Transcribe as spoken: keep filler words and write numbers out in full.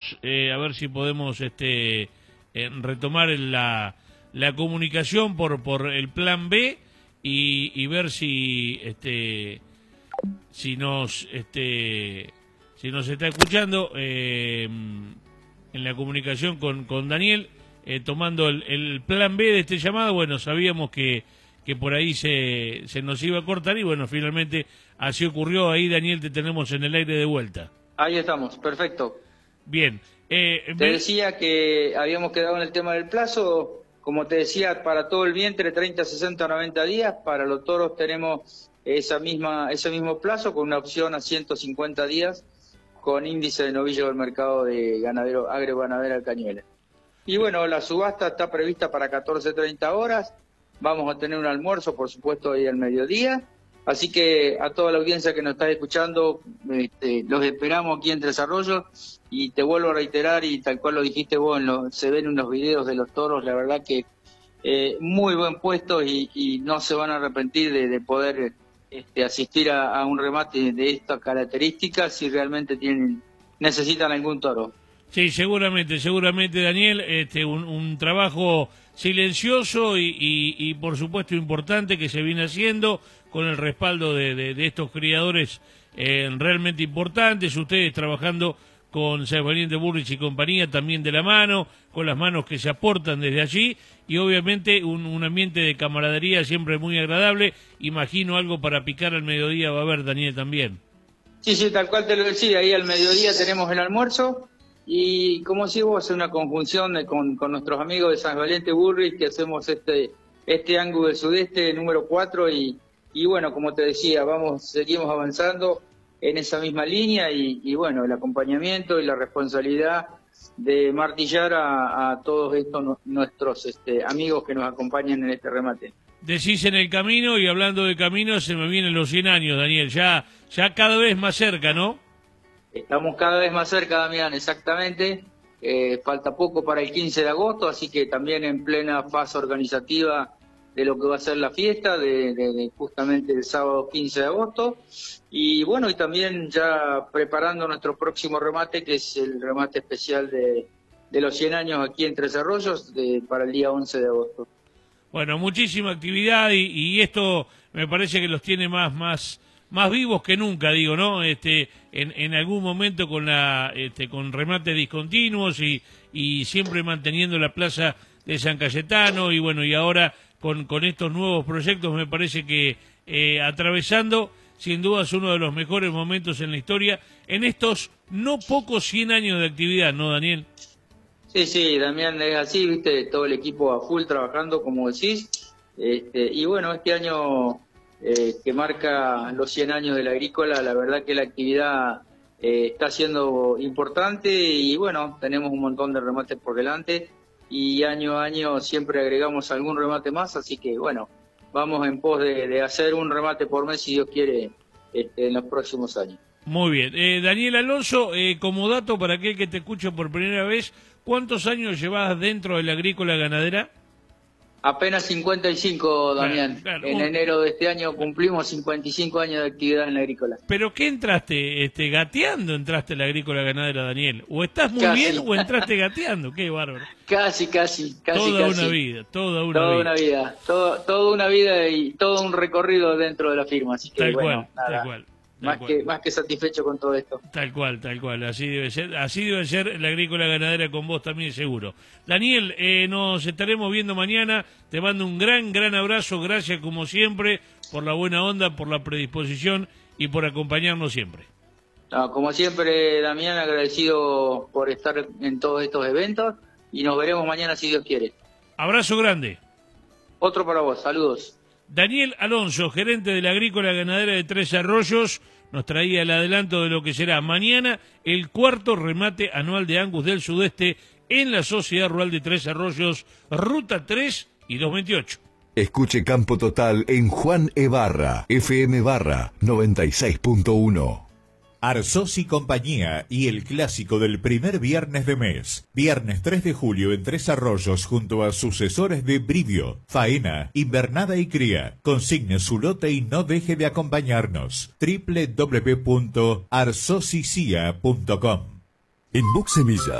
vamos eh, a ver si podemos este eh, retomar la, la comunicación por por el plan B y, y ver si este si nos este si nos está escuchando eh, en la comunicación con, con Daniel, eh, tomando el, el plan B de este llamado. Bueno, sabíamos que, que por ahí se, se nos iba a cortar y bueno, finalmente así ocurrió. Ahí, Daniel, te tenemos en el aire de vuelta. Ahí estamos, perfecto. Bien. Eh, te me... decía que habíamos quedado en el tema del plazo, como te decía, para todo el vientre treinta, sesenta, noventa días, para los toros tenemos esa misma, ese mismo plazo con una opción a ciento cincuenta días con índice de novillo del mercado de ganadero agroganadera del Cañuelas. Y bueno, la subasta está prevista para catorce treinta horas, vamos a tener un almuerzo, por supuesto, ahí al mediodía, así que a toda la audiencia que nos está escuchando, este, los esperamos aquí en Tres Arroyos, y te vuelvo a reiterar, y tal cual lo dijiste vos, en lo, se ven unos videos de los toros, la verdad que eh, muy buen puesto, y, y no se van a arrepentir de, de poder este, asistir a, a un remate de estas características si realmente tienen necesitan algún toro. Sí, seguramente, seguramente, Daniel, este, un, un trabajo silencioso y, y, y, por supuesto, importante que se viene haciendo con el respaldo de, de, de estos criadores eh, realmente importantes, ustedes trabajando con Sáenz Valiente Burrich y compañía también de la mano, con las manos que se aportan desde allí, y obviamente un, un ambiente de camaradería siempre muy agradable. Imagino algo para picar al mediodía va a haber, Daniel, también. Sí, sí, tal cual te lo decía, ahí al mediodía tenemos el almuerzo, y como si vos, es una conjunción de, con, con nuestros amigos de Sáenz Valiente Burrich, que hacemos este este ángulo del sudeste número cuatro, y, y bueno, como te decía, vamos seguimos avanzando en esa misma línea, y, y bueno, el acompañamiento y la responsabilidad de martillar a, a todos estos no, nuestros este, amigos que nos acompañan en este remate. Decís en el camino, y hablando de camino, se me vienen los cien años, Daniel, ya, ya cada vez más cerca, ¿no? Estamos cada vez más cerca, Damián, exactamente. Eh, falta poco para el quince de agosto, así que también en plena fase organizativa de lo que va a ser la fiesta, de, de, de justamente el sábado quince de agosto. Y bueno, y también ya preparando nuestro próximo remate, que es el remate especial de, de los cien años aquí en Tres Arroyos, de, para el día once de agosto. Bueno, muchísima actividad, y, y esto me parece que los tiene más más más vivos que nunca, digo, ¿no? Este, en, en algún momento con la este, con remates discontinuos y, y siempre manteniendo la plaza de San Cayetano, y bueno, y ahora con, con estos nuevos proyectos me parece que eh, atravesando sin dudas uno de los mejores momentos en la historia en estos no pocos cien años de actividad, ¿no, Daniel? Sí, sí, Damián, es así, viste, todo el equipo a full trabajando, como decís, este, y bueno, este año eh, que marca los cien años de la agrícola, la verdad que la actividad eh, está siendo importante, y bueno, tenemos un montón de remates por delante, y año a año siempre agregamos algún remate más, así que bueno, vamos en pos de, de hacer un remate por mes, si Dios quiere, este, en los próximos años. Muy bien. Eh, Daniel Alonso, eh, como dato para aquel que te escuche por primera vez, ¿cuántos años llevas dentro de la agrícola ganadera? Apenas cincuenta y cinco, Damián. Claro, claro. En Un... enero de este año cumplimos cincuenta y cinco años de actividad en la agrícola. ¿Pero qué entraste? Este, ¿Gateando entraste a la agrícola ganadera, Daniel? ¿O estás muy Casi. bien o entraste gateando? Qué bárbaro. Casi, casi, casi. Toda casi. una vida, toda una toda vida. Una vida todo, toda una vida y todo un recorrido dentro de la firma. Así que, tal bueno, cual, nada, tal cual. Más que, más que satisfecho con todo esto. Tal cual, tal cual, así debe ser, así debe ser la agrícola ganadera con vos también, seguro. Daniel, eh, nos estaremos viendo mañana, te mando un gran, gran abrazo, gracias como siempre por la buena onda, por la predisposición y por acompañarnos siempre. No, como siempre, Damián, agradecido por estar en todos estos eventos, y nos veremos mañana si Dios quiere. Abrazo grande. Otro para vos, saludos. Daniel Alonso, gerente de la agrícola ganadera de Tres Arroyos, nos traía el adelanto de lo que será mañana el cuarto remate anual de Angus del Sudeste en la Sociedad Rural de Tres Arroyos, Ruta tres y doscientos veintiocho. Escuche Campo Total en Juan E. Barra, F M Barra noventa y seis punto uno. Arsos y Compañía y el clásico del primer viernes de mes. Viernes tres de julio en Tres Arroyos junto a sucesores de Brivio, Faena, Invernada y Cría. Consigne su lote y no deje de acompañarnos. doble u doble u doble u punto arsosicia punto com. En Buxemilla